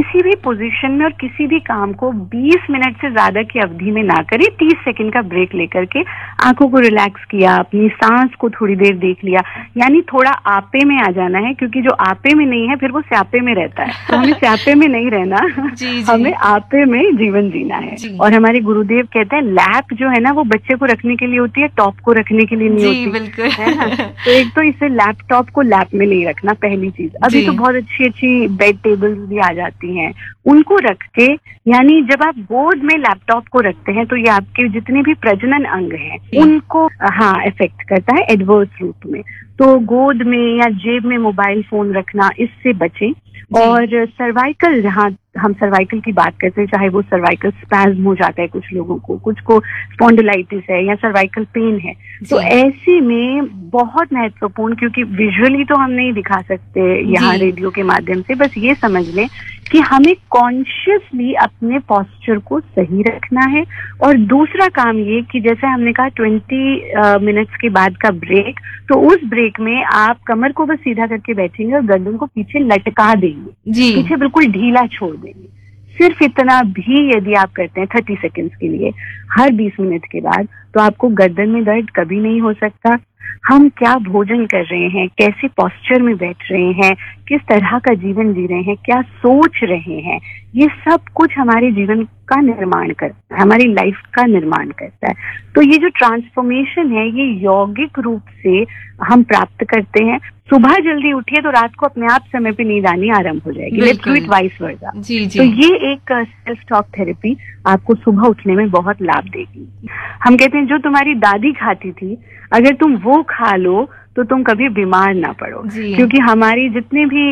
किसी भी पोजीशन में और किसी भी काम को 20 मिनट से ज्यादा की अवधि में ना करें। 30 सेकंड का ब्रेक लेकर के आंखों को रिलैक्स किया, अपनी सांस को थोड़ी देर देख लिया, यानी थोड़ा आपे में आ जाना है, क्योंकि जो आपे में नहीं है फिर वो स्यापे में रहता है। तो हमें स्यापे में नहीं रहना, हमें आपे में जीवन जीना है। और हमारे गुरुदेव कहते हैं लैप जो है ना वो बच्चे को रखने के लिए होती है, टॉप को रखने के लिए नहीं होती। बिल्कुल है ना। तो एक तो इसे लैपटॉप को लैप में नहीं रखना, पहली चीज। अभी तो बहुत अच्छी अच्छी बेड टेबल्स भी आ जाती हैं, उनको रख के, यानी जब आप गोद में लैपटॉप को रखते हैं तो ये आपके जितने भी प्रजनन अंग हैं उनको इफेक्ट करता है एडवर्स रूप में। तो गोद में या जेब में मोबाइल फोन रखना, इससे बचें। और सर्वाइकल, जहाँ हम सर्वाइकल की बात करते हैं, चाहे वो सर्वाइकल स्पैज्म हो जाता है कुछ लोगों को, कुछ को स्पॉन्डिलाइटिस है या सर्वाइकल पेन है, तो ऐसे में बहुत महत्वपूर्ण, क्योंकि विजुअली तो हम नहीं दिखा सकते यहाँ रेडियो के माध्यम से, बस ये समझ लें कि हमें कॉन्शियसली अपने पोस्चर को सही रखना है। और दूसरा काम ये कि जैसे हमने कहा 20 मिनट्स के बाद का ब्रेक, तो उस ब्रेक में आप कमर को बस सीधा करके बैठेंगे और गर्दन को पीछे लटका देंगे, पीछे बिल्कुल ढीला छोड़ देंगे। सिर्फ इतना भी यदि आप करते हैं 30 सेकेंड्स के लिए हर 20 मिनट के बाद, तो आपको गर्दन में दर्द कभी नहीं हो सकता। हम क्या भोजन कर रहे हैं, कैसे पोस्चर में बैठ रहे हैं, किस तरह का जीवन जी रहे हैं, क्या सोच रहे हैं, ये सब कुछ हमारे जीवन का निर्माण करता है, हमारी लाइफ का निर्माण करता है। तो ये जो ट्रांसफॉर्मेशन है ये यौगिक रूप से हम प्राप्त करते हैं। सुबह जल्दी उठिए तो रात को अपने आप समय पे नींद आनी आरंभ हो जाएगी। Let's do it vice versa. तो ये एक सेल्फ टॉक थेरेपी आपको सुबह उठने में बहुत लाभ देगी। हम कहते हैं जो तुम्हारी दादी खाती थी, अगर तुम वो खा लो तो तुम कभी बीमार ना पड़ो, क्योंकि हमारी जितने भी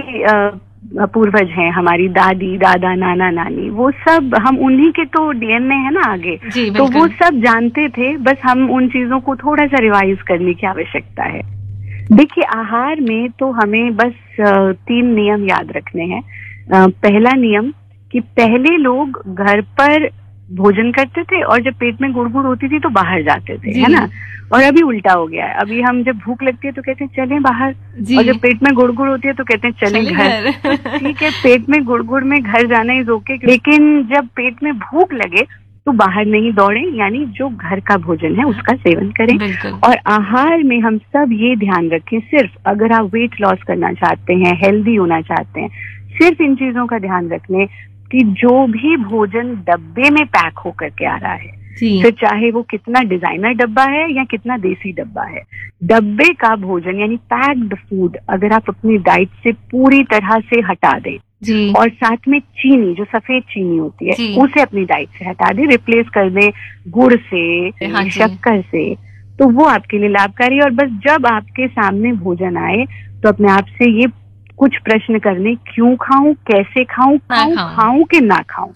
पूर्वज हैं, हमारी दादी दादा नाना नानी, वो सब हम उन्हीं के तो डीएनए है ना आगे, तो वो सब जानते थे, बस हम उन चीजों को थोड़ा सा रिवाइज करने की आवश्यकता है। देखिए, आहार में तो हमें बस 3 नियम याद रखने हैं। पहला नियम कि पहले लोग घर पर भोजन करते थे और जब पेट में गुड़गुड़ होती थी तो बाहर जाते थे, है ना। और अभी उल्टा हो गया है, अभी हम जब भूख लगती है तो कहते हैं चलें बाहर, और जब पेट में गुड़गुड़ होती है तो कहते हैं चलें घर। ठीक है, पेट में गुड़गुड़ में घर जाना इज ओके, लेकिन जब पेट में भूख लगे तो बाहर नहीं दौड़ें, यानी जो घर का भोजन है उसका सेवन करें। और आहार में हम सब ये ध्यान रखें, सिर्फ अगर आप वेट लॉस करना चाहते हैं, हेल्दी होना चाहते हैं, सिर्फ इन चीजों का ध्यान रखने कि जो भी भोजन डब्बे में पैक होकर के आ रहा है, फिर चाहे वो कितना डिजाइनर डब्बा है या कितना देसी डब्बा है, डब्बे का भोजन यानी पैक्ड फूड अगर आप अपनी डाइट से पूरी तरह से हटा दें, और साथ में चीनी, जो सफेद चीनी होती है, उसे अपनी डाइट से हटा दें, रिप्लेस कर दें गुड़ से, शक्कर से, तो वो आपके लिए लाभकारी। और बस जब आपके सामने भोजन आए तो अपने आप से ये कुछ प्रश्न करने, क्यों खाऊं, कैसे खाऊं, खाऊं कि ना खाऊं,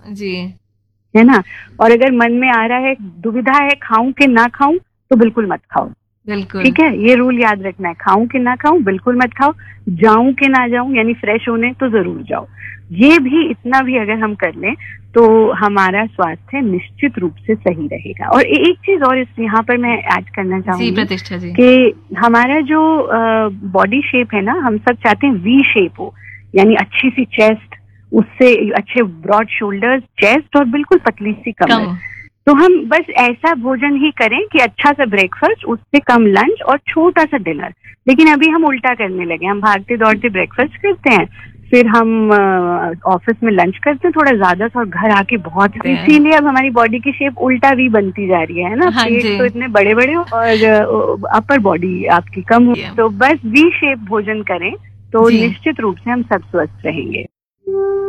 है ना। और अगर मन में आ रहा है, दुविधा है, खाऊं कि ना खाऊं, तो बिल्कुल मत खाओ। ठीक है, ये रूल याद रखना है, खाऊं कि ना खाऊं, बिल्कुल मत खाओ। जाऊं कि ना जाऊं, यानी फ्रेश होने तो जरूर जाओ। ये भी, इतना भी अगर हम कर लें तो हमारा स्वास्थ्य निश्चित रूप से सही रहेगा। और एक चीज और यहाँ पर मैं ऐड करना चाहूंगी कि हमारा जो बॉडी शेप है ना, हम सब चाहते हैं वी शेप हो, यानी अच्छी सी चेस्ट, उससे अच्छे ब्रॉड शोल्डर्स, चेस्ट और बिल्कुल पतली सी कमर। तो हम बस ऐसा भोजन ही करें कि अच्छा सा ब्रेकफास्ट, उससे कम लंच और छोटा सा डिनर। लेकिन अभी हम उल्टा करने लगे, हम भागते दौड़ते ब्रेकफास्ट करते हैं, फिर हम ऑफिस में लंच करते हैं थोड़ा ज्यादा सा, और घर आके बहुत, इसीलिए अब हमारी बॉडी की शेप उल्टा भी बनती जा रही है ना। पेट तो इतने बड़े बड़े हो और अपर बॉडी आपकी कम हो। तो बस वी शेप भोजन करें तो निश्चित रूप से हम सब स्वस्थ रहेंगे।